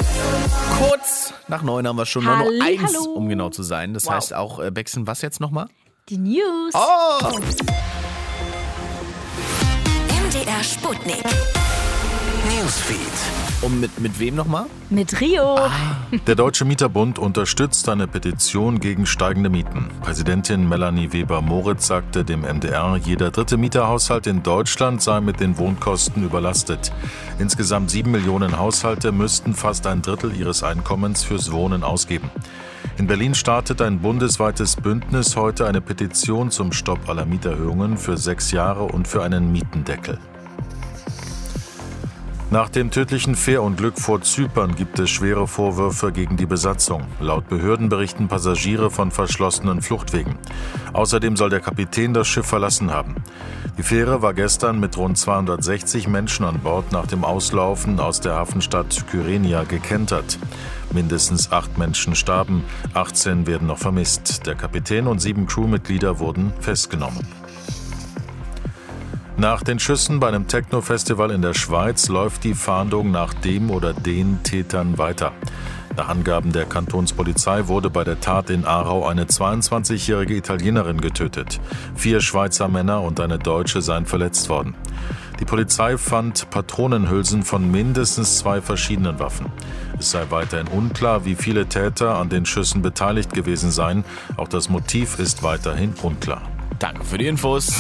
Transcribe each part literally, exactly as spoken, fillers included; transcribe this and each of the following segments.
Kurz nach neun haben wir schon nur noch Halli, eins, hallo. um genau zu sein. Das Wow. heißt auch, äh, Bexen, was jetzt nochmal? Die News. Oh! M D R Sputnik. Newsfeed. Und mit, mit wem nochmal? Mit Rio. Der Deutsche Mieterbund unterstützt eine Petition gegen steigende Mieten. Präsidentin Melanie Weber-Moritz sagte dem M D R, jeder dritte Mieterhaushalt in Deutschland sei mit den Wohnkosten überlastet. Insgesamt sieben Millionen Haushalte müssten fast ein Drittel ihres Einkommens fürs Wohnen ausgeben. In Berlin startet ein bundesweites Bündnis heute eine Petition zum Stopp aller Mieterhöhungen für sechs Jahre und für einen Mietendeckel. Nach dem tödlichen Fährunglück vor Zypern gibt es schwere Vorwürfe gegen die Besatzung. Laut Behörden berichten Passagiere von verschlossenen Fluchtwegen. Außerdem soll der Kapitän das Schiff verlassen haben. Die Fähre war gestern mit rund zweihundertsechzig Menschen an Bord nach dem Auslaufen aus der Hafenstadt Kyrenia gekentert. Mindestens acht Menschen starben, achtzehn werden noch vermisst. Der Kapitän und sieben Crewmitglieder wurden festgenommen. Nach den Schüssen bei einem Techno-Festival in der Schweiz läuft die Fahndung nach dem oder den Tätern weiter. Nach Angaben der Kantonspolizei wurde bei der Tat in Aarau eine zweiundzwanzigjährige Italienerin getötet. Vier Schweizer Männer und eine Deutsche seien verletzt worden. Die Polizei fand Patronenhülsen von mindestens zwei verschiedenen Waffen. Es sei weiterhin unklar, wie viele Täter an den Schüssen beteiligt gewesen seien. Auch das Motiv ist weiterhin unklar. Danke für die Infos.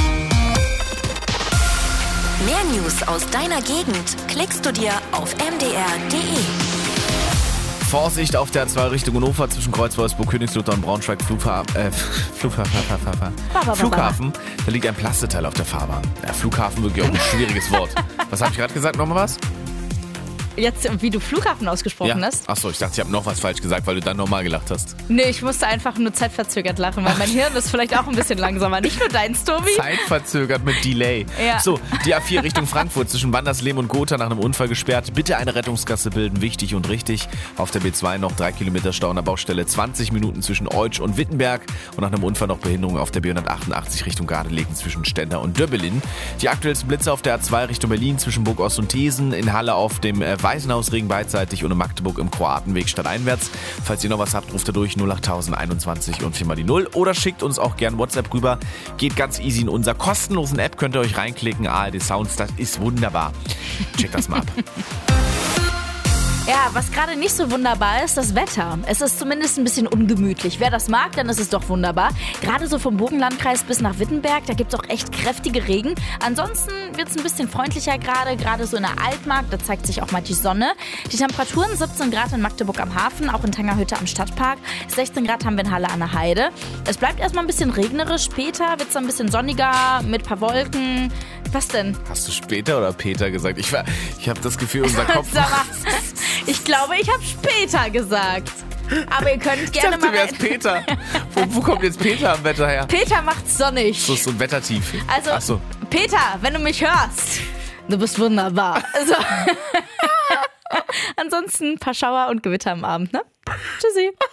Mehr News aus deiner Gegend klickst du dir auf m d r punkt d e. Vorsicht auf der A zwei Richtung Hannover zwischen Kreuz Wolfsburg, Königslutter und Braunschweig Flughafen. Äh, Flughafen. Flughafen. Da liegt ein Plasteteil auf der Fahrbahn. Ja, Flughafen wirklich auch ein schwieriges Wort. Was habe ich gerade gesagt? Nochmal was? Jetzt, wie du Flughafen ausgesprochen Ja. hast. Achso, ich dachte, ich habe noch was falsch gesagt, weil du dann normal gelacht hast. Nee, ich musste einfach nur zeitverzögert lachen, weil mein Hirn ist vielleicht auch ein bisschen langsamer. Nicht nur deins, Tobi. Zeitverzögert mit Delay. Ja. So, die A vier Richtung Frankfurt zwischen Wandersleben und Gotha nach einem Unfall gesperrt. Bitte eine Rettungsgasse bilden, wichtig und richtig. Auf der B zwei noch drei Kilometer Stau an der Baustelle, zwanzig Minuten zwischen Eutsch und Wittenberg. Und nach einem Unfall noch Behinderung auf der B hundertachtundachtzig Richtung Gardelegen zwischen Stender und Döbbelin. Die aktuellsten Blitze auf der A zwei Richtung Berlin zwischen Burgost und Thesen. In Halle auf dem äh, Waisenhausring beidseitig und in Magdeburg im Kroatenweg stadteinwärts. Falls ihr noch was habt, ruft ihr durch null acht einundzwanzig und vier mal die null oder schickt uns auch gern WhatsApp rüber. Geht ganz easy in unserer kostenlosen App, könnt ihr euch reinklicken. A R D Sounds, das ist wunderbar. Checkt das mal ab. Ja, was gerade nicht so wunderbar ist, das Wetter. Es ist zumindest ein bisschen ungemütlich. Wer das mag, dann ist es doch wunderbar. Gerade so vom Burgenlandkreis bis nach Wittenberg, da gibt es auch echt kräftige Regen. Ansonsten wird es ein bisschen freundlicher gerade, gerade so in der Altmark, da zeigt sich auch mal die Sonne. Die Temperaturen siebzehn Grad in Magdeburg am Hafen, auch in Tangerhütte am Stadtpark. sechzehn Grad haben wir in Halle an der Heide. Es bleibt erstmal ein bisschen regnerisch, später wird es ein bisschen sonniger mit ein paar Wolken. Was denn? Hast du später oder Peter gesagt? Ich, war- ich habe das Gefühl, unser Kopf... Sag mal, ich glaube, ich habe später gesagt. Aber ihr könnt Ich gerne dachte, du mal... wärst Peter. Wo, wo kommt jetzt Peter am Wetter her? Peter macht's sonnig. So, so ein Wettertief. Also, Ach so. Peter, wenn du mich hörst, du bist wunderbar. Also, ansonsten ein paar Schauer und Gewitter am Abend, ne? Tschüssi.